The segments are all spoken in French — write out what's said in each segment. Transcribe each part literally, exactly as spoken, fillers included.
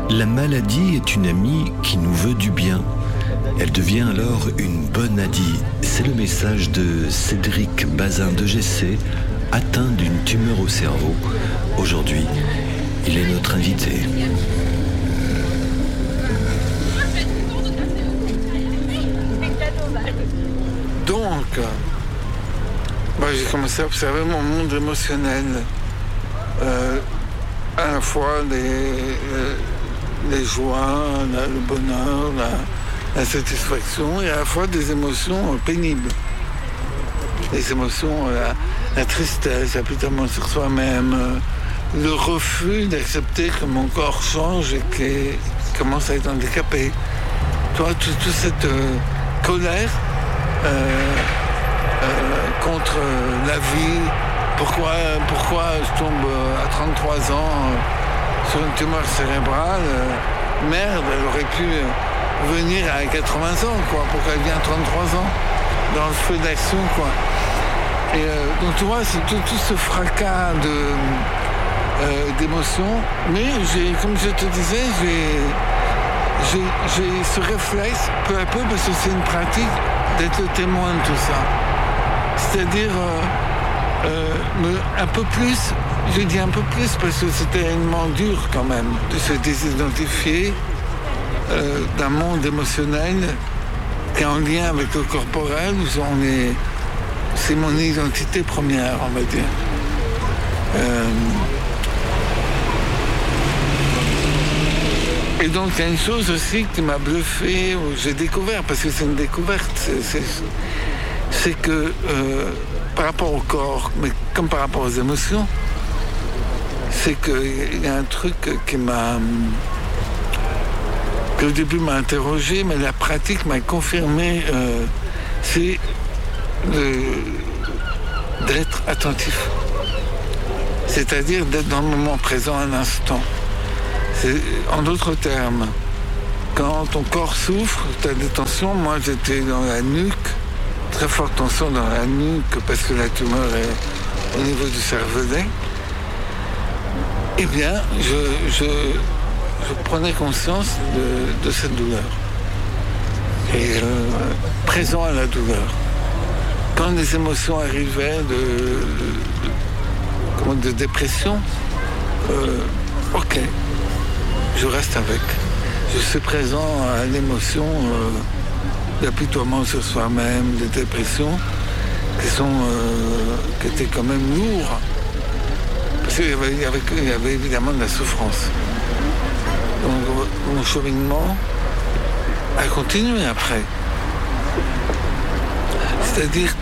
La maladie est une amie qui nous veut du bien. Elle devient alors une bonne adie. C'est le message de Cédric Bazin de Gessé, atteint d'une tumeur au cerveau. Aujourd'hui, il est notre invité. Donc, bah, j'ai commencé à observer mon monde émotionnel. Euh, à la fois les, les, les joies, la, le bonheur, la, la satisfaction, et à la fois des émotions euh, pénibles. Les émotions, euh, la, la tristesse, l'apitoiement sur soi-même, euh, le refus d'accepter que mon corps change et qu'il commence à être handicapé. Tu vois, toute cette euh, colère euh, euh, contre la vie. Pourquoi, pourquoi je tombe à trente-trois ans euh, sur une tumeur cérébrale euh, Merde, elle aurait pu venir à quatre-vingts ans, quoi. Pourquoi elle vient à trente-trois ans dans le feu d'action, quoi. Et euh, donc tu vois, c'est tout, tout ce fracas de, euh, d'émotions. Mais j'ai, comme je te disais, j'ai, j'ai, j'ai ce réflexe, peu à peu, parce que c'est une pratique, d'être le témoin de tout ça. C'est-à-dire... Euh, Euh, mais un peu plus, je dis un peu plus parce que c'était tellement dur quand même de se désidentifier euh, d'un monde émotionnel qui est en lien avec le corporel, où on est, c'est mon identité première, on va dire. Euh, et donc il y a une chose aussi qui m'a bluffé, où j'ai découvert, parce que c'est une découverte, c'est, c'est, c'est que euh, par rapport au corps, mais comme par rapport aux émotions, c'est qu'il y a un truc qui m'a... que au début m'a interrogé, mais la pratique m'a confirmé, euh, c'est de, d'être attentif. C'est-à-dire d'être dans le moment présent un instant. C'est, en d'autres termes, quand ton corps souffre, tu as des tensions, moi j'étais dans la nuque, très forte tension dans la nuque parce que la tumeur est au niveau du cervelet, eh bien, je, je, je prenais conscience de, de cette douleur. Et euh, présent à la douleur. Quand les émotions arrivaient de, de, de, comment, de dépression, euh, ok, je reste avec. Je suis présent à l'émotion euh, d'apitoiement sur soi-même, de dépression, qui sont, euh, qui étaient quand même lourds. Parce qu'il y avait, il y avait, il y avait évidemment de la souffrance. Donc mon cheminement a continué après. C'est-à-dire...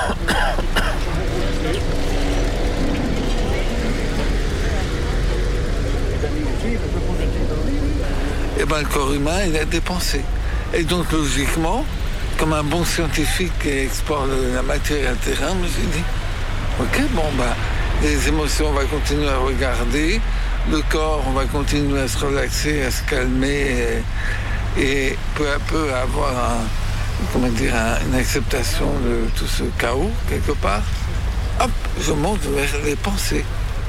Et ben le corps humain, il a des pensées. Et donc, logiquement, comme un bon scientifique qui explore la matière et le terrain, je me suis dit, ok, bon, bah, les émotions, on va continuer à regarder, le corps, on va continuer à se relaxer, à se calmer, et, et peu à peu avoir un, comment dire, un, une acceptation de tout ce chaos, quelque part. Hop, je monte vers les pensées.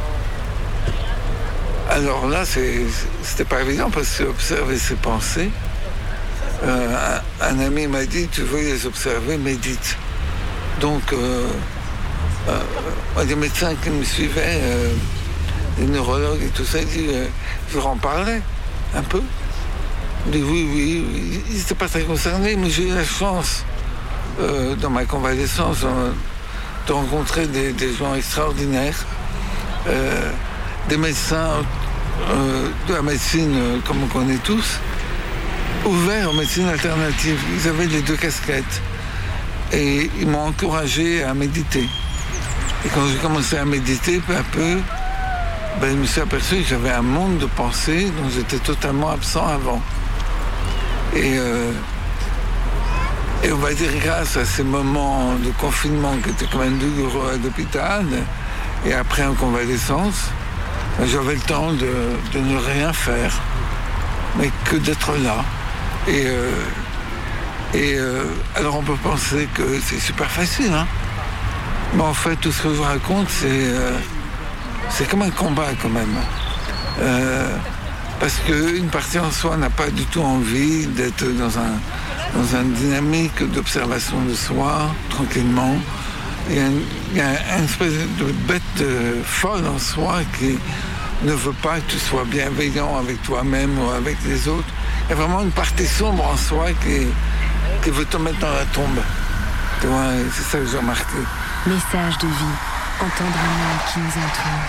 Alors là, c'est, c'était pas évident parce que observer ses pensées, Euh, un, un ami m'a dit, tu veux les observer, médite. Donc, euh, euh, les médecins qui me suivaient, euh, les neurologues et tout ça, ils disaient, euh, je leur en parlais un peu. Ils disaient, oui, oui, oui. Ils n'étaient pas très concernés, mais j'ai eu la chance, euh, dans ma convalescence, euh, de rencontrer des, des gens extraordinaires, euh, des médecins euh, de la médecine, euh, comme on connaît tous, ouverts aux médecines alternatives. Ils avaient les deux casquettes. Et ils m'ont encouragé à méditer. Et quand j'ai commencé à méditer, peu à peu, ben, je me suis aperçu que j'avais un monde de pensées dont j'étais totalement absent avant. Et, euh, et on va dire grâce à ces moments de confinement qui étaient quand même douloureux à l'hôpital, et après en convalescence, ben, j'avais le temps de, de ne rien faire, mais que d'être là. Et, euh, et euh, alors on peut penser que c'est super facile, hein. Mais en fait, tout ce que je vous raconte, c'est, euh, c'est comme un combat quand même. Euh, parce parce qu'une partie en soi n'a pas du tout envie d'être dans un dans une dynamique d'observation de soi, tranquillement. Il y a une, il y a une espèce de bête euh, folle en soi qui ne veut pas que tu sois bienveillant avec toi-même ou avec les autres. Il y a vraiment une partie sombre en soi qui, qui veut te mettre dans la tombe. Tu vois, c'est ça que j'ai remarqué. Message de vie, entendre un monde qui nous entoure.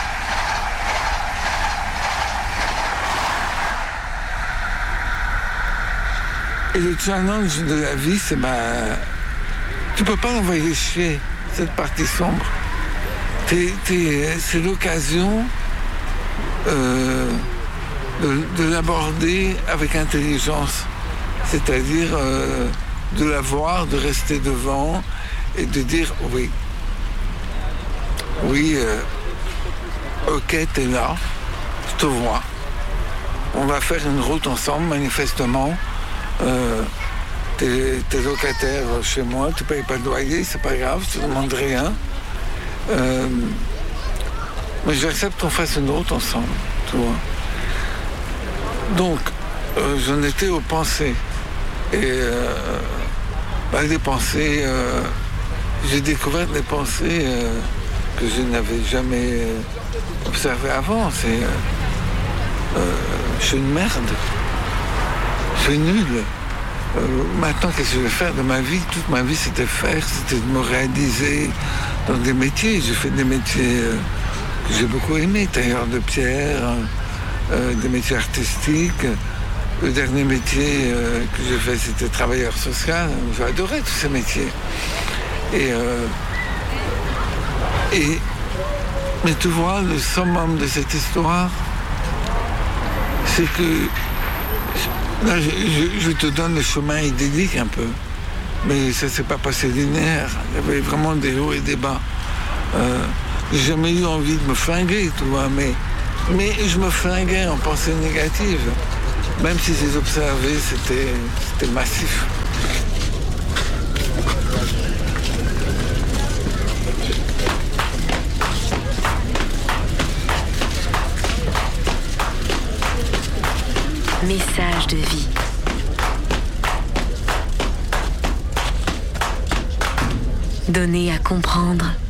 Et le challenge de la vie, c'est ben, tu peux pas l'envoyer chier, cette partie sombre. T'es, t'es, c'est l'occasion euh, de, de l'aborder avec intelligence, c'est-à-dire euh, de la voir, de rester devant et de dire oui, oui, euh, ok, t'es là, je te vois. On va faire une route ensemble, manifestement. Euh, t'es, t'es locataire chez moi, tu payes pas de loyer, c'est pas grave, je te demande rien. Euh, mais j'accepte qu'on fasse une route ensemble, tu vois. Donc, euh, j'en étais aux pensées. Et euh, bah, des pensées, euh, j'ai découvert des pensées euh, que je n'avais jamais observées avant. C'est euh, euh, je suis une merde. Je suis nul. Euh, maintenant, qu'est-ce que je vais faire de ma vie? Toute ma vie, c'était faire, c'était de me réaliser dans des métiers. J'ai fait des métiers euh, que j'ai beaucoup aimés, tailleur de pierre, euh, des métiers artistiques. Le dernier métier euh, que j'ai fait, c'était travailleur social. J'ai adoré tous ces métiers. Et, euh, et mais tu vois, le summum de cette histoire, c'est que là, je, je, je te donne le chemin idyllique un peu, mais ça ne s'est pas passé linéaire. Il y avait vraiment des hauts et des bas. Euh, j'ai jamais eu envie de me flinguer, tu vois, mais, mais je me flinguais en pensée négative. Même si j'ai observé, c'était, c'était massif. Message de vie. Donner à comprendre